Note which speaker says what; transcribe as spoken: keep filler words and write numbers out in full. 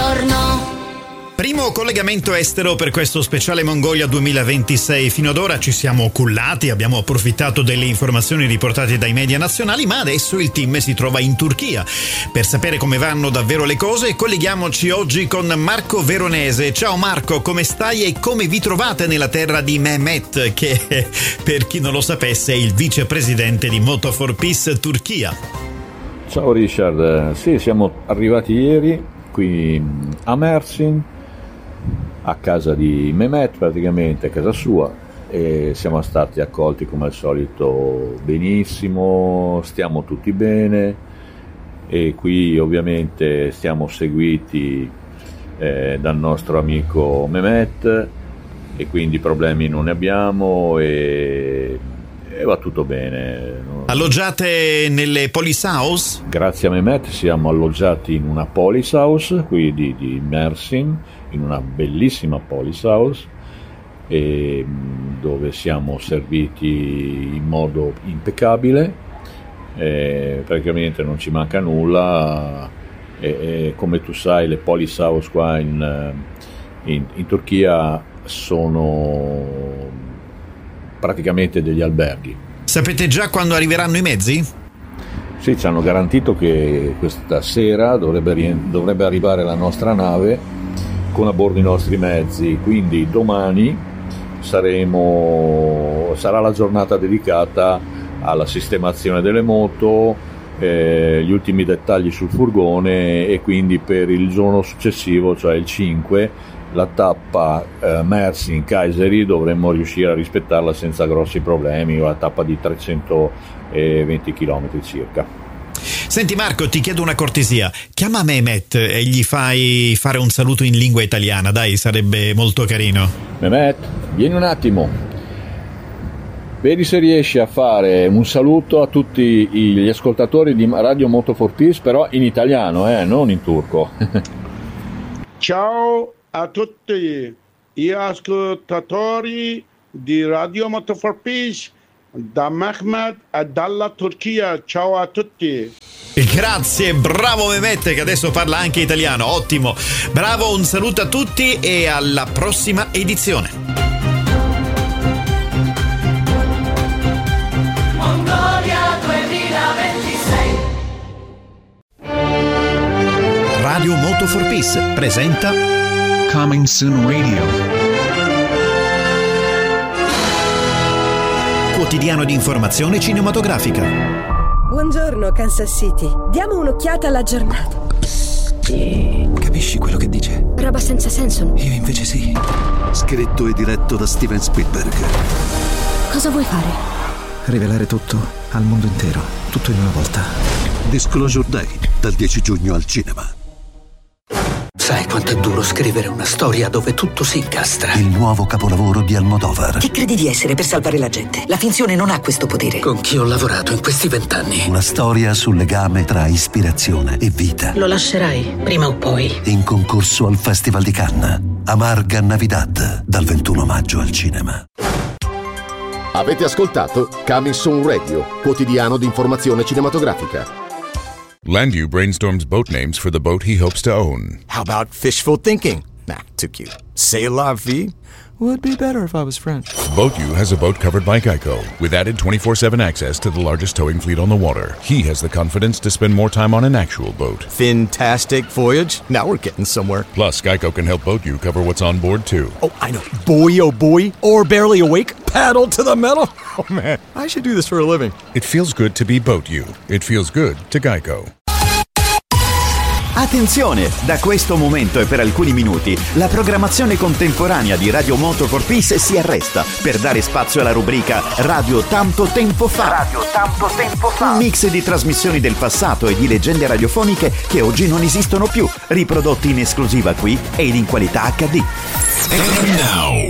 Speaker 1: Buongiorno.
Speaker 2: Primo collegamento estero per questo speciale Mongolia duemilaventisei. Fino ad ora ci siamo cullati, abbiamo approfittato delle informazioni riportate dai media nazionali, ma adesso il team si trova in Turchia. Per sapere come vanno davvero le cose, colleghiamoci oggi con Marco Veronese. Ciao Marco, come stai e come vi trovate nella terra di Mehmet, che per chi non lo sapesse è il vicepresidente di Moto for Peace Turchia?
Speaker 3: Ciao Richard, sì, siamo arrivati ieri qui a Mersin, a casa di Mehmet, praticamente a casa sua, e siamo stati accolti come al solito benissimo, stiamo tutti bene e qui ovviamente stiamo seguiti eh, dal nostro amico Mehmet e quindi problemi non ne abbiamo e, e va tutto bene.
Speaker 2: Alloggiate nelle police house?
Speaker 3: Grazie a Mehmet siamo alloggiati in una police house qui di, di Mersin, in una bellissima police house, e, dove siamo serviti in modo impeccabile, e, praticamente non ci manca nulla, e, e, come tu sai le police house qua in, in, in Turchia sono praticamente degli alberghi.
Speaker 2: Sapete già quando arriveranno i mezzi?
Speaker 3: Sì, ci hanno garantito che questa sera dovrebbe, dovrebbe arrivare la nostra nave con a bordo i nostri mezzi, quindi domani saremo, sarà la giornata dedicata alla sistemazione delle moto, eh, gli ultimi dettagli sul furgone e quindi per il giorno successivo, cioè il cinque, la tappa eh, Mersin-Kayseri dovremmo riuscire a rispettarla senza grossi problemi, una tappa di trecentoventi chilometri circa.
Speaker 2: Senti Marco, ti chiedo una cortesia, chiama Mehmet e gli fai fare un saluto in lingua italiana, dai, sarebbe molto carino.
Speaker 3: Mehmet, vieni un attimo, vedi se riesci a fare un saluto a tutti gli ascoltatori di Radio Moto for Peace, però in italiano, eh, non in turco.
Speaker 4: Ciao a tutti gli ascoltatori di Radio Moto for Peace da Mehmet e dalla Turchia, ciao a tutti.
Speaker 2: Grazie, bravo Mehmet che adesso parla anche italiano, ottimo, bravo, un saluto a tutti e alla prossima edizione.
Speaker 1: Mongolia duemilaventisei.
Speaker 2: Radio Moto for Peace presenta
Speaker 5: Coming Soon Radio.
Speaker 2: Quotidiano di informazione cinematografica.
Speaker 6: Buongiorno Kansas City, diamo un'occhiata alla giornata.
Speaker 7: Capisci quello che dice?
Speaker 6: Roba senza senso.
Speaker 7: Io invece sì. Scritto e diretto da Steven Spielberg.
Speaker 6: Cosa vuoi fare?
Speaker 7: Rivelare tutto al mondo intero, tutto in una volta. Disclosure Day, dal dieci giugno al cinema.
Speaker 8: Sai quanto è duro scrivere una storia dove tutto si incastra?
Speaker 7: Il nuovo capolavoro di Almodovar.
Speaker 8: Chi credi di essere per salvare la gente? La finzione non ha questo potere. Con chi ho lavorato in questi vent'anni?
Speaker 7: Una storia sul legame tra ispirazione e vita.
Speaker 9: Lo lascerai, prima o poi.
Speaker 7: In concorso al Festival di Cannes. Amarga Navidad, dal ventuno maggio al cinema.
Speaker 10: Avete ascoltato Coming Soon Radio, quotidiano di informazione cinematografica.
Speaker 11: Landu brainstorms boat names for the boat he hopes to own.
Speaker 12: How about fishful thinking? Nah, too cute. C'est la vie? Would be better if I was French.
Speaker 11: BoatU has a boat covered by Geico, with added twenty-four seven access to the largest towing fleet on the water. He has the confidence to spend more time on an actual boat.
Speaker 12: Fantastic voyage. Now we're getting somewhere.
Speaker 11: Plus, Geico can help BoatU cover what's on board, too.
Speaker 12: Oh, I know. Boy, oh boy. Or barely awake. Paddle to the metal. Oh, man. I should do this for a living.
Speaker 11: It feels good to be BoatU. It feels good to Geico.
Speaker 13: Attenzione! Da questo momento e per alcuni minuti la programmazione contemporanea di Radio Moto for Peace si arresta per dare spazio alla rubrica Radio Tanto Tempo Fa. Radio Tanto Tempo Fa. Un mix di trasmissioni del passato e di leggende radiofoniche che oggi non esistono più, riprodotti in esclusiva qui ed in qualità acca di.
Speaker 14: And now.